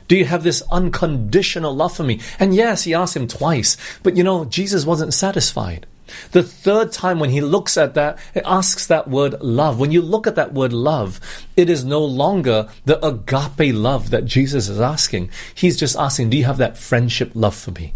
Do you have this unconditional love for me? And yes, he asked him twice, but Jesus wasn't satisfied. The third time when he looks at that, it asks that word love. When you look at that word love, it is no longer the agape love that Jesus is asking. He's just asking, do you have that friendship love for me?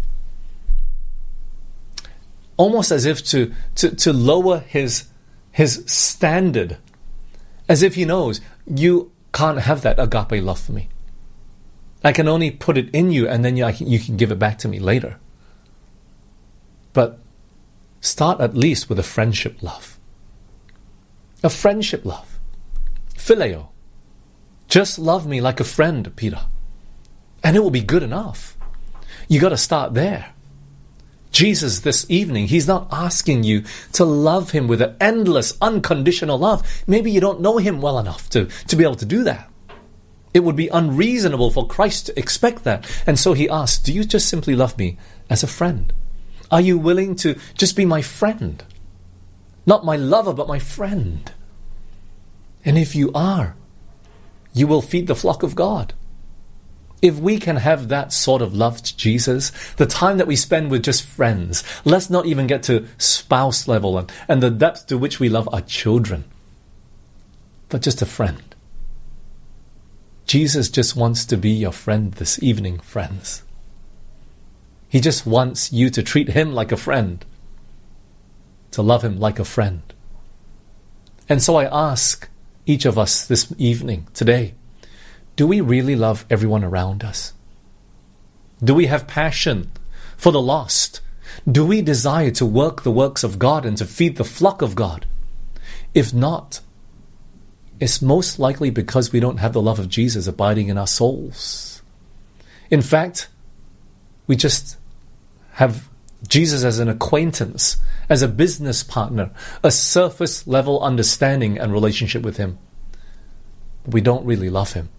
Almost as if to lower his standard, as if he knows, you can't have that agape love for me. I can only put it in you, and then you can give it back to me later. But start at least with a friendship love. A friendship love. Phileo. Just love me like a friend, Peter. And it will be good enough. You got to start there. Jesus this evening, he's not asking you to love him with an endless, unconditional love. Maybe you don't know him well enough to be able to do that. It would be unreasonable for Christ to expect that. And so he asks, do you just simply love me as a friend? Are you willing to just be my friend? Not my lover, but my friend. And if you are, you will feed the flock of God. If we can have that sort of love to Jesus, the time that we spend with just friends, let's not even get to spouse level and the depth to which we love our children, but just a friend. Jesus just wants to be your friend this evening, friends. He just wants you to treat him like a friend, to love him like a friend. And so I ask each of us this evening, today, do we really love everyone around us? Do we have passion for the lost? Do we desire to work the works of God and to feed the flock of God? If not, it's most likely because we don't have the love of Jesus abiding in our souls. In fact, we just have Jesus as an acquaintance, as a business partner, a surface level understanding and relationship with him. But we don't really love him.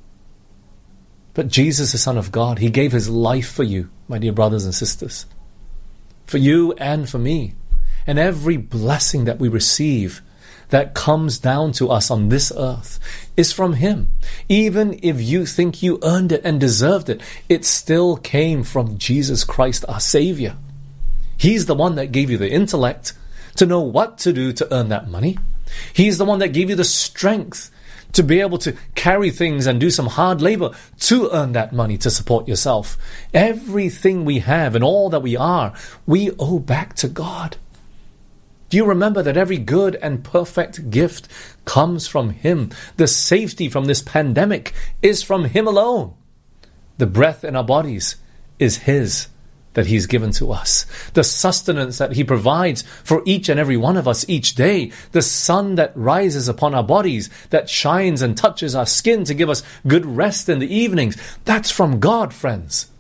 But Jesus, the Son of God, he gave his life for you, my dear brothers and sisters. For you and for me. And every blessing that we receive that comes down to us on this earth is from him. Even if you think you earned it and deserved it, it still came from Jesus Christ, our Savior. He's the one that gave you the intellect to know what to do to earn that money. He's the one that gave you the strength to be able to carry things and do some hard labor to earn that money to support yourself. Everything we have and all that we are, we owe back to God. Do you remember that every good and perfect gift comes from him? The safety from this pandemic is from him alone. The breath in our bodies is his, that he's given to us. The sustenance that he provides for each and every one of us each day. The sun that rises upon our bodies, that shines and touches our skin to give us good rest in the evenings. That's from God, friends.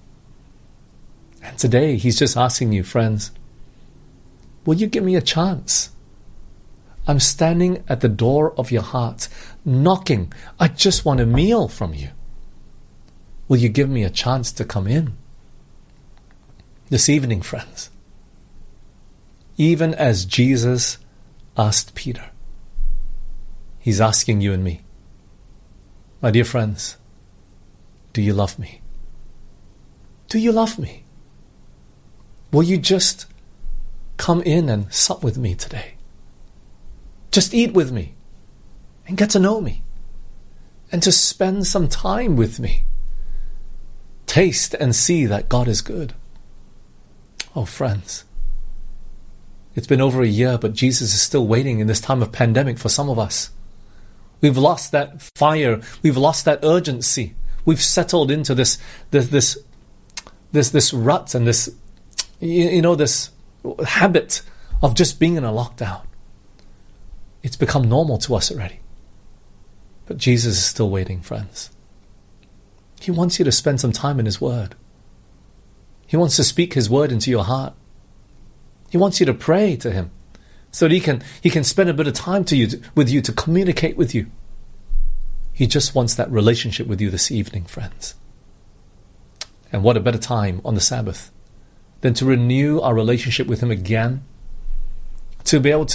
And today he's just asking you, friends, will you give me a chance? I'm standing at the door of your heart, knocking. I just want a meal from you. Will you give me a chance to come in? This evening, friends, even as Jesus asked Peter, he's asking you and me, my dear friends, do you love me? Do you love me? Will you just come in and sup with me today? Just eat with me and get to know me and to spend some time with me. Taste and see that God is good. Oh, friends, it's been over a year, but Jesus is still waiting in this time of pandemic for some of us. We've lost that fire. We've lost that urgency. We've settled into this rut and this habit of just being in a lockdown. It's become normal to us already. But Jesus is still waiting, friends. He wants you to spend some time in his word. He wants to speak his word into your heart. He wants you to pray to him so that he can spend a bit of time with you to communicate with you. He just wants that relationship with you this evening, friends. And what a better time on the Sabbath than to renew our relationship with him again, to be able to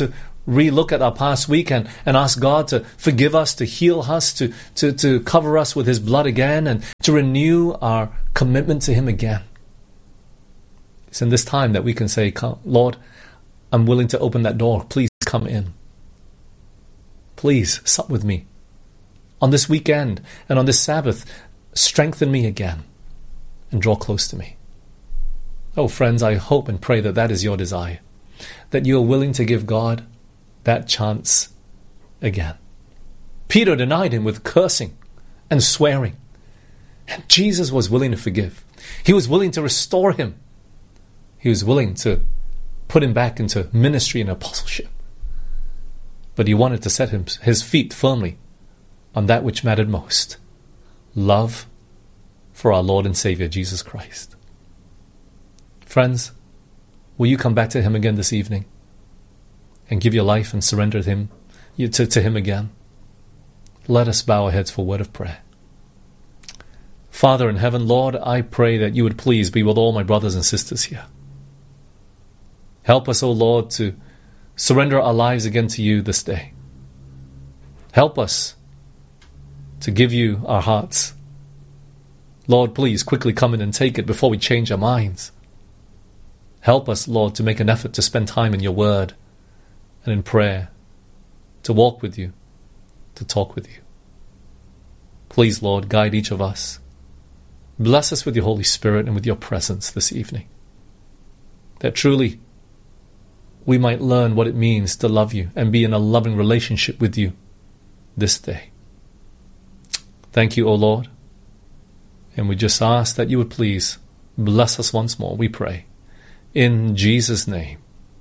re-look at our past week and ask God to forgive us, to heal us, to cover us with His blood again, and to renew our commitment to Him again. It's in this time that we can say, Lord, I'm willing to open that door. Please come in. Please sup with me. On this weekend and on this Sabbath, strengthen me again and draw close to me. Oh, friends, I hope and pray that that is your desire, that you are willing to give God that chance again. Peter denied Him with cursing and swearing, and Jesus was willing to forgive. He was willing to restore him. He was willing to put him back into ministry and apostleship. But He wanted to set his feet firmly on that which mattered most: love for our Lord and Savior, Jesus Christ. Friends, will you come back to Him again this evening and give your life and surrender to Him again? Let us bow our heads for a word of prayer. Father in heaven, Lord, I pray that you would please be with all my brothers and sisters here. Help us, O Lord, to surrender our lives again to you this day. Help us to give you our hearts. Lord, please quickly come in and take it before we change our minds. Help us, Lord, to make an effort to spend time in your word and in prayer, to walk with you, to talk with you. Please, Lord, guide each of us. Bless us with your Holy Spirit and with your presence this evening, that truly we might learn what it means to love you and be in a loving relationship with you this day. Thank you, O Lord. And we just ask that you would please bless us once more, we pray. In Jesus' name.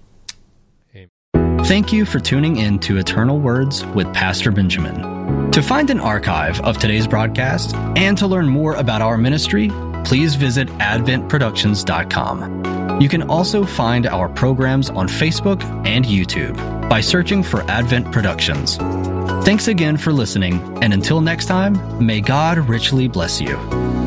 Amen. Thank you for tuning in to Eternal Words with Pastor Benjamin. To find an archive of today's broadcast and to learn more about our ministry, please visit adventproductions.com. You can also find our programs on Facebook and YouTube by searching for Advent Productions. Thanks again for listening, and until next time, may God richly bless you.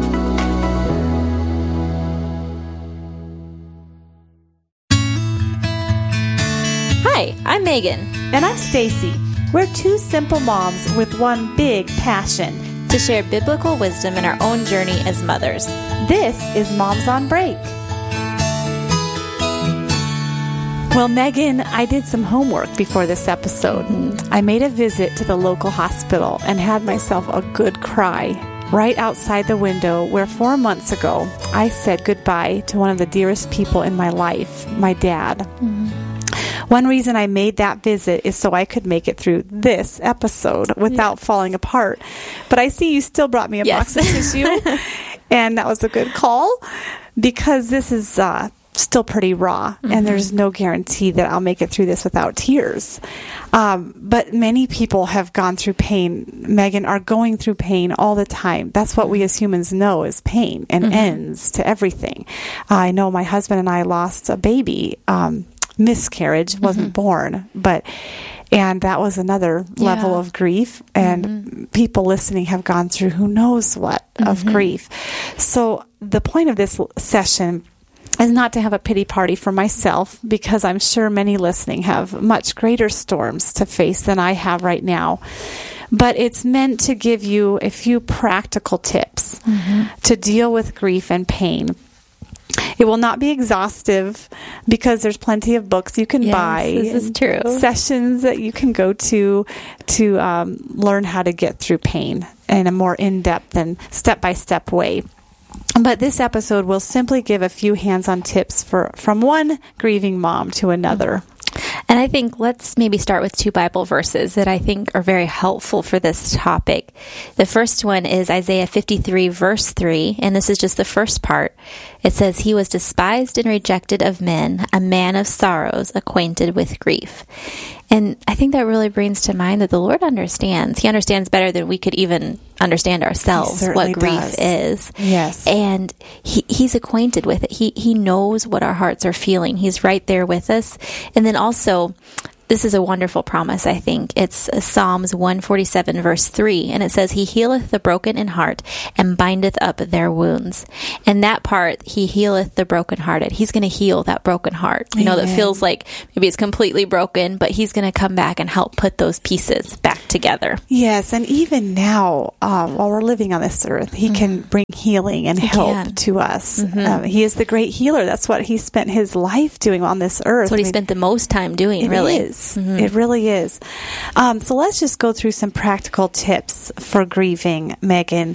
Hi, I'm Megan. And I'm Stacy. We're two simple moms with one big passion: to share biblical wisdom in our own journey as mothers. This is Moms on Break. Well, Megan, I did some homework before this episode. I made a visit to the local hospital and had myself a good cry right outside the window where 4 months ago I said goodbye to one of the dearest people in my life, my dad. One reason I made that visit is so I could make it through this episode without falling apart. But I see you still brought me a box of tissue, and that was a good call, because this is still pretty raw, and there's no guarantee that I'll make it through this without tears. But many people have gone through pain, Megan, are going through pain all the time. That's what we as humans know is pain and ends to everything. I know my husband and I lost a baby, miscarriage, wasn't born, and that was another level of grief, and people listening have gone through who knows what of grief. So the point of this session is not to have a pity party for myself, because I'm sure many listening have much greater storms to face than I have right now. But it's meant to give you a few practical tips to deal with grief and pain. It will not be exhaustive, because there's plenty of books you can buy. This is true. Sessions that you can go to learn how to get through pain in a more in-depth and step-by-step way. But this episode will simply give a few hands-on tips from one grieving mom to another. And I think let's maybe start with 2 Bible verses that I think are very helpful for this topic. The first one is Isaiah 53, verse 3, and this is just the first part. It says, "He was despised and rejected of men, a man of sorrows, acquainted with grief." And I think that really brings to mind that the Lord understands. He understands better than we could even understand ourselves what grief is. Yes. And he's acquainted with it. He knows what our hearts are feeling. He's right there with us. And then also, this is a wonderful promise, I think. It's Psalms 147, verse 3, and it says, He healeth the broken in heart and bindeth up their wounds. And that part, He healeth the brokenhearted. He's going to heal that broken heart. You know, that feels like maybe it's completely broken, but He's going to come back and help put those pieces back together. Yes, and even now, while we're living on this earth, He can bring healing and help to us. He is the great healer. That's what He spent His life doing on this earth. That's what He spent the most time doing, really. It is. It really is. So let's just go through some practical tips for grieving, Megan.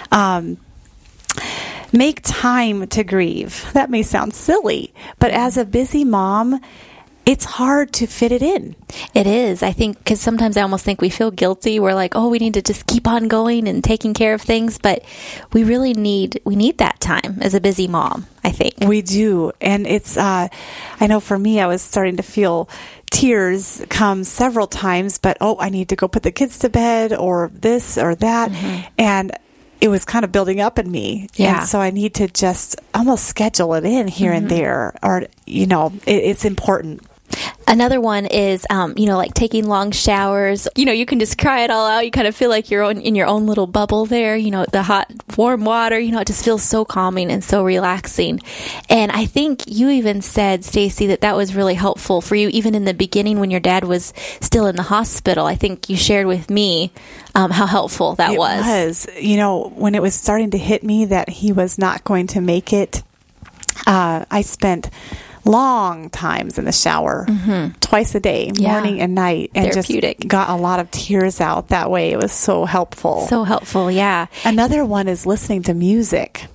Make time to grieve. That may sound silly, but as a busy mom, it's hard to fit it in. It is. I think, because sometimes I almost think we feel guilty. We're like, oh, we need to just keep on going and taking care of things. But we really need that time as a busy mom, I think. We do. And it's, I know for me, I was starting to feel tears come several times, but, I need to go put the kids to bed or this or that. And it was kind of building up in me. Yeah. And so I need to just almost schedule it in here and there, or, it's important. Another one is, like taking long showers. You can just cry it all out. You kind of feel like you're in your own little bubble there. The hot, warm water, it just feels so calming and so relaxing. And I think you even said, Stacy, that was really helpful for you, even in the beginning when your dad was still in the hospital. I think you shared with me how helpful that was. It was. When it was starting to hit me that he was not going to make it, I spent long times in the shower, twice a day, morning and night, and therapeutic. Just got a lot of tears out that way. It was so helpful. So helpful, yeah. Another one is listening to music.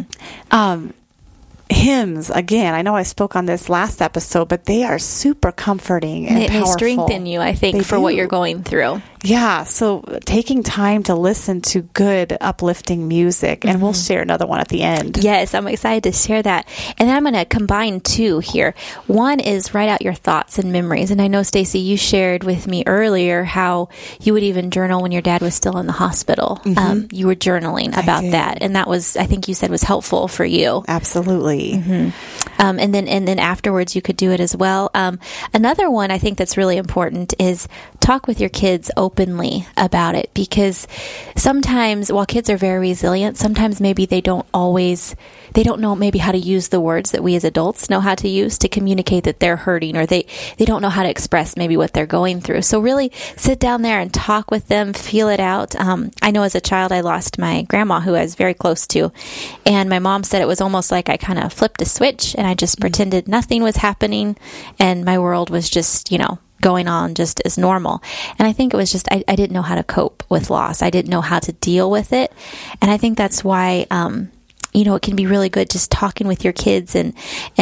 Hymns, again, I know I spoke on this last episode, but they are super comforting and powerful. They strengthen you, I think, for what you're going through. Yeah, so taking time to listen to good, uplifting music, and we'll share another one at the end. Yes, I'm excited to share that. And then I'm going to combine two here. One is write out your thoughts and memories. And I know, Stacy, you shared with me earlier how you would even journal when your dad was still in the hospital. You were journaling about that. And that was, I think you said, was helpful for you. Absolutely. And then afterwards you could do it as well. Another one I think that's really important is talk with your kids openly about it, because sometimes, while kids are very resilient, sometimes maybe they don't know maybe how to use the words that we as adults know how to use to communicate that they're hurting, or they don't know how to express maybe what they're going through. So really sit down there and talk with them, feel it out. I know as a child I lost my grandma, who I was very close to, and my mom said it was almost like I kind of flipped a switch and I just pretended nothing was happening and my world was just, going on just as normal. And I think it was just, I didn't know how to cope with loss. I didn't know how to deal with it. And I think that's why, it can be really good just talking with your kids and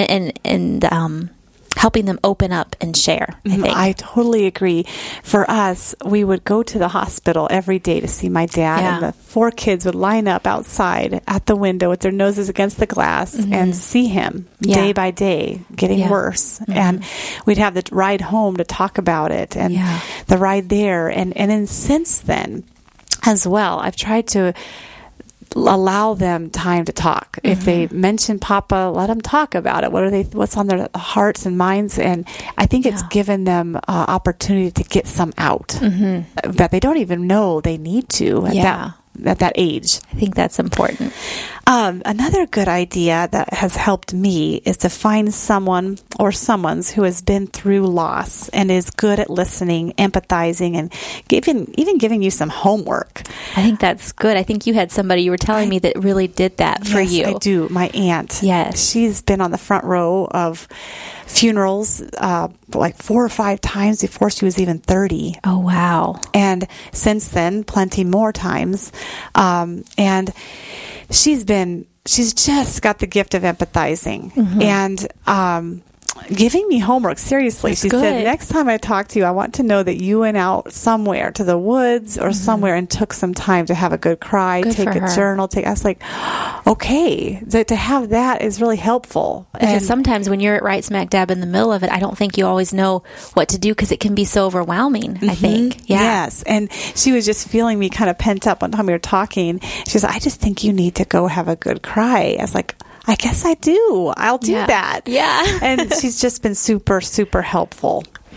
helping them open up and share, I think. I totally agree. For us, we would go to the hospital every day to see my dad, and the 4 kids would line up outside at the window with their noses against the glass and see him day by day getting worse. And we'd have the ride home to talk about it, and the ride there. And then since then as well, I've tried to allow them time to talk. If they mention Papa, let them talk about it. What's on their hearts and minds? And I think it's given them opportunity to get some out that they don't even know they need to at that age. I think that's important. Another good idea that has helped me is to find someone or someone's who has been through loss and is good at listening, empathizing, and even giving you some homework. I think that's good. I think you had somebody you were telling me that really did that for you. Yes, I do. My aunt. Yes. She's been on the front row of funerals like 4 or 5 times before she was even 30. Oh, wow. And since then, plenty more times. And she's just got the gift of empathizing and giving me homework. Seriously. That's she good. said, next time I talk to you, I want to know that you went out somewhere to the woods or somewhere and took some time to have a good cry, take a journal. I was like, okay, to have that is really helpful. Because sometimes when you're right smack dab in the middle of it, I don't think you always know what to do because it can be so overwhelming, I think. Yeah. Yes. And she was just feeling me kind of pent up one time we were talking. She says, I just think you need to go have a good cry. I was like, I guess I do. I'll do that. Yeah. And she's just been super, super helpful.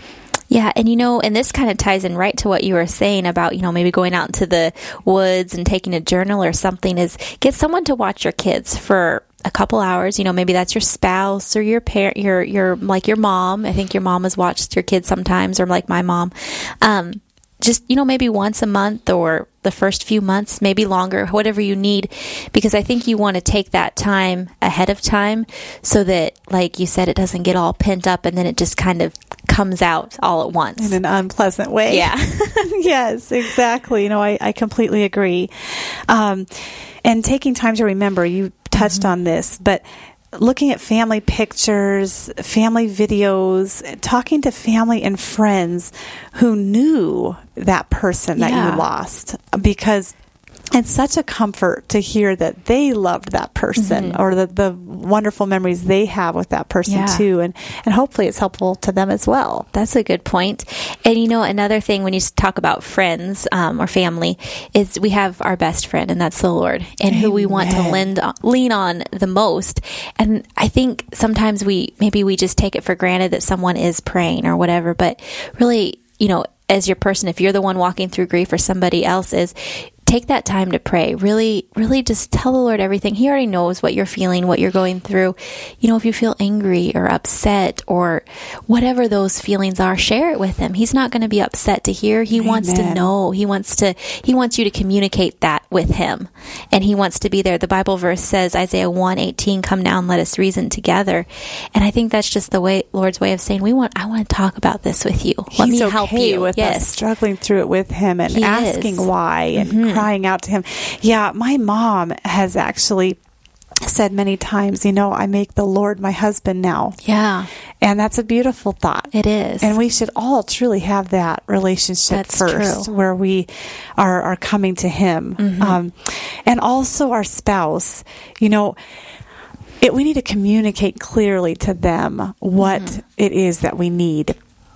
Yeah, and and this kind of ties in right to what you were saying about, maybe going out into the woods and taking a journal or something, is get someone to watch your kids for a couple hours. Maybe that's your spouse or your parent, your like your mom. I think your mom has watched your kids sometimes, or like my mom. Just, maybe once a month or the first few months, maybe longer, whatever you need, because I think you want to take that time ahead of time so that, like you said, it doesn't get all pent up and then it just kind of comes out all at once. In an unpleasant way. Yeah. Yes, exactly. I completely agree. And taking time to remember, you touched on this, but looking at family pictures, family videos, talking to family and friends who knew that person that you lost, because it's such a comfort to hear that they loved that person or the wonderful memories they have with that person too. And hopefully it's helpful to them as well. That's a good point. And another thing when you talk about friends or family is we have our best friend, and that's the Lord, and who we want to lean on the most. And I think sometimes we just take it for granted that someone is praying or whatever, but really, as your person, if you're the one walking through grief or somebody else is, take that time to pray. Really, really just tell the Lord everything. He already knows what you're feeling, what you're going through. If you feel angry or upset or whatever those feelings are, share it with him. He's not going to be upset to hear. He wants to know. He wants you to communicate that with him. And he wants to be there. The Bible verse says, Isaiah 1:18, come now and let us reason together. And I think that's just the Lord's way of saying, I want to talk about this with you. Let me help you. With us struggling through it with him and asking why and crying out to him. Yeah, my mom has actually said many times, I make the Lord my husband now. Yeah. And that's a beautiful thought. It is. And we should all truly have that relationship first, where we are coming to him. And also our spouse, we need to communicate clearly to them what it is that we need.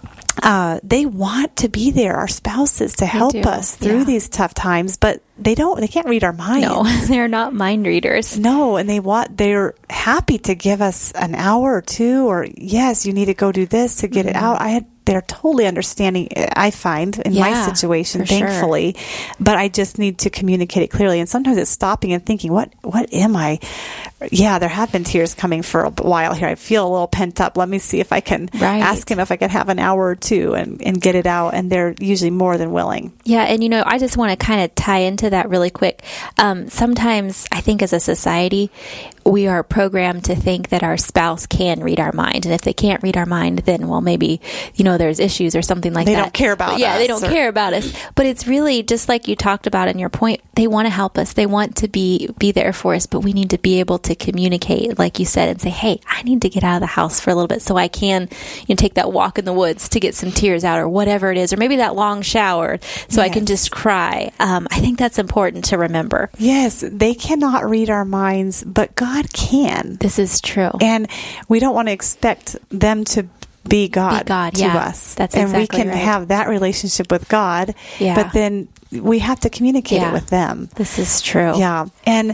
They want to be there, our spouses, to help us through these tough times, but they can't read our minds. No, they're not mind readers. No, and they're happy to give us an hour or two, or yes, you need to go do this to get it out. They're totally understanding, I find, in my situation, thankfully. Sure. But I just need to communicate it clearly. And sometimes it's stopping and thinking, what am I? Yeah, there have been tears coming for a while here. I feel a little pent up. Let me see if I can ask him if I could have an hour or two and get it out. And they're usually more than willing. Yeah, and I just want to kind of tie into that really quick. Sometimes I think as a society, we are programmed to think that our spouse can read our mind. And if they can't read our mind, then, well, maybe, there's issues or something like that. They don't care about us. Yeah, they don't care about us. But it's really just like you talked about in your point. They want to help us. They want to be there for us, but we need to be able to communicate, like you said, and say, hey, I need to get out of the house for a little bit so I can take that walk in the woods to get some tears out or whatever it is, or maybe that long shower so I can just cry. I think that's important to remember. Yes, they cannot read our minds, but God can. This is true. And we don't want to expect them to be God to us. That's exactly right. And we can have that relationship with God, but then we have to communicate it with them. This is true. Yeah. And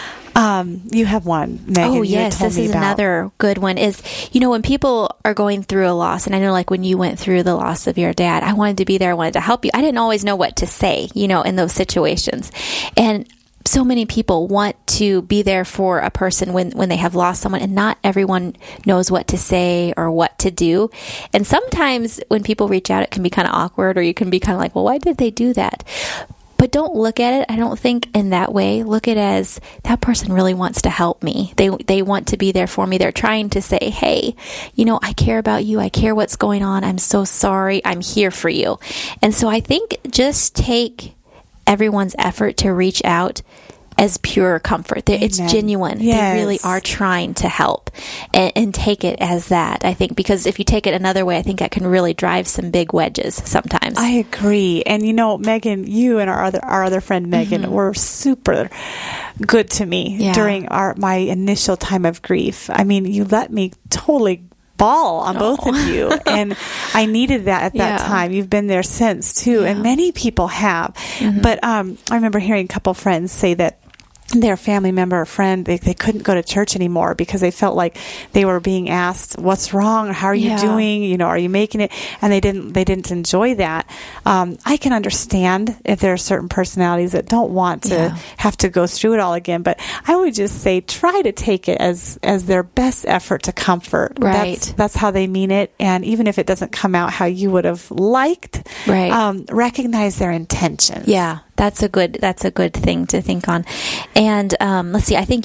you have one, Megan. Oh, yes. This is another good one is, when people are going through a loss, and I know like when you went through the loss of your dad, I wanted to be there. I wanted to help you. I didn't always know what to say, in those situations. And so many people want to be there for a person when they have lost someone, and not everyone knows what to say or what to do. And sometimes when people reach out, it can be kind of awkward, or you can be kind of like, well, why did they do that? But don't look at it, I don't think, in that way. Look at it as that person really wants to help me. They want to be there for me. They're trying to say, hey, I care about you. I care what's going on. I'm so sorry. I'm here for you. And so I think just take everyone's effort to reach out as pure comfort. It's genuine. Yes. They really are trying to help, and take it as that, I think, because if you take it another way, I think that can really drive some big wedges sometimes. I agree. And Megan, you and our other friend Megan were super good to me during my initial time of grief. I mean, you let me totally bawl on both of you, and I needed that at that time. You've been there since too, and many people have. But I remember hearing a couple friends say that their family member or friend, they couldn't go to church anymore because they felt like they were being asked, what's wrong? Or how are you doing? Are you making it? And they didn't enjoy that. I can understand if there are certain personalities that don't want to have to go through it all again, but I would just say try to take it as their best effort to comfort. Right. That's how they mean it. And even if it doesn't come out how you would have liked, recognize their intentions. Yeah. That's a good thing to think on. And let's see, I think